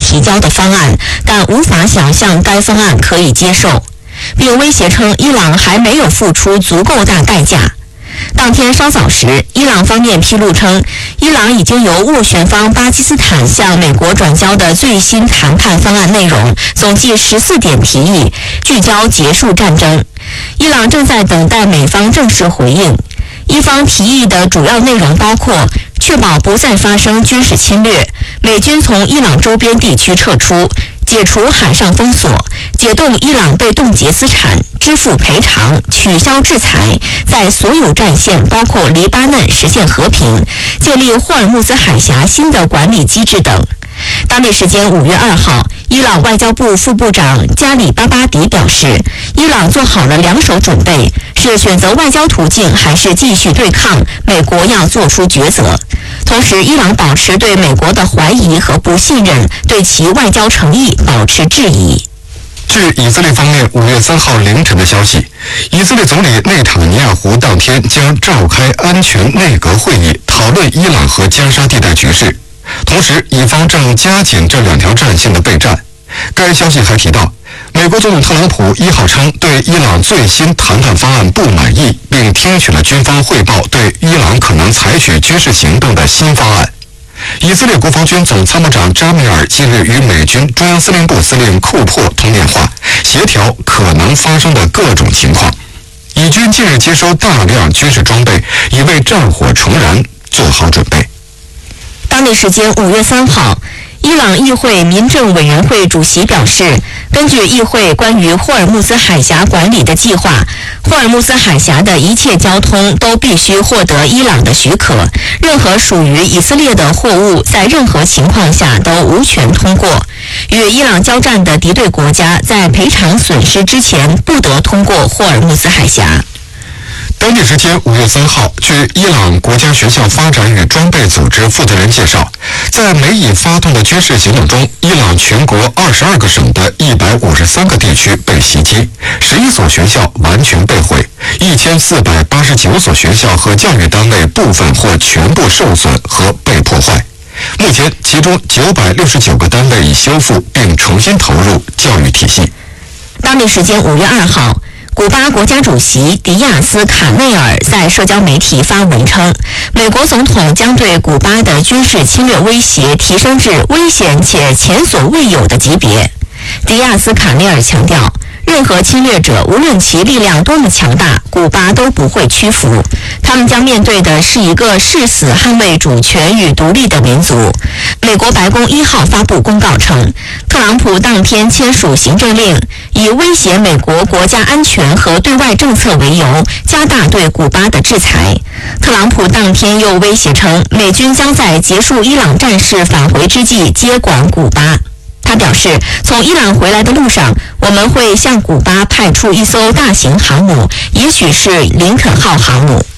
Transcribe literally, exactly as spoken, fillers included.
提交的方案，但无法想象该方案可以接受，并威胁称伊朗还没有付出足够大代价。当天稍早时，伊朗方面披露称，伊朗已经由斡旋方巴基斯坦向美国转交的最新谈判方案内容，总计十四点提议，聚焦结束战争。伊朗正在等待美方正式回应。伊方提议的主要内容包括确保不再发生军事侵略，美军从伊朗周边地区撤出，解除海上封锁，解冻伊朗被冻结资产，支付赔偿，取消制裁，在所有战线包括黎巴嫩实现和平，建立霍尔木兹海峡新的管理机制等。当地时间五月二号，伊朗外交部副部长加里巴巴迪表示，伊朗做好了两手准备，是选择外交途径还是继续对抗，美国要做出抉择。同时，伊朗保持对美国的怀疑和不信任，对其外交诚意保持质疑。 据以色列方面五月三号凌晨的消息，以色列总理内塔尼亚胡当天将召开安全内阁会议，讨论伊朗和加沙地带局势。同时，以方正加紧这两条战线的备战。该消息还提到，美国总统特朗普一号称对伊朗最新谈判方案不满意，并听取了军方汇报对伊朗可能采取军事行动的新方案。以色列国防军总参谋长扎米尔近日与美军中央司令部司令库珀通电话，协调可能发生的各种情况。以军近日接收大量军事装备，以为战火重燃做好准备。 当地时间五月三号，伊朗议会民政委员会主席表示，根据议会关于霍尔木兹海峡管理的计划，霍尔木兹海峡的一切交通都必须获得伊朗的许可，任何属于以色列的货物在任何情况下都无权通过。与伊朗交战的敌对国家在赔偿损失之前不得通过霍尔木兹海峡。 当地时间五月三号，据伊朗国家学校发展与装备组织负责人介绍，在美以发动的军事行动中，伊朗全国二十二个省的一百五十三个地区被袭击，十一所学校完全被毁，一千四百八十九所学校和教育单位部分或全部受损和被破坏。目前，其中九百六十九个单位已修复并重新投入教育体系。 当地时间五月二号，古巴国家主席迪亚斯卡内尔在社交媒体发文称，美国总统将对古巴的军事侵略威胁提升至危险且前所未有的级别。迪亚斯卡内尔强调，任何侵略者无论其力量多么强大，古巴都不会屈服，他们将面对的是一个誓死捍卫主权与独立的民族。美国白宫一号发布公告称，特朗普当天签署行政令，以威胁美国国家安全和对外政策为由，加大对古巴的制裁。特朗普当天又威胁称，美军将在结束伊朗战事返回之际接管古巴。他表示，从伊朗回来的路上，我们会向古巴派出一艘大型航母，也许是林肯号航母。